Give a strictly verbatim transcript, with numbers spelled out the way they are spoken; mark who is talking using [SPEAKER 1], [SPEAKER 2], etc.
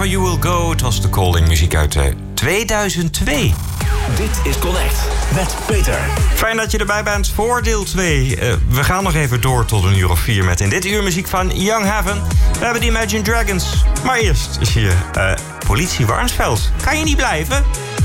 [SPEAKER 1] Wherever You Will Go. Het was de Calling, muziek uit uh, tweeduizend twee.
[SPEAKER 2] Dit is Connect met Peter.
[SPEAKER 1] Fijn dat je erbij bent voor deel twee. Uh, we gaan nog even door tot een uur of vier met in dit uur muziek van Young Heaven. We hebben de Imagine Dragons. Maar eerst is hier uh, Politie Warnsveld. Kan je niet blijven?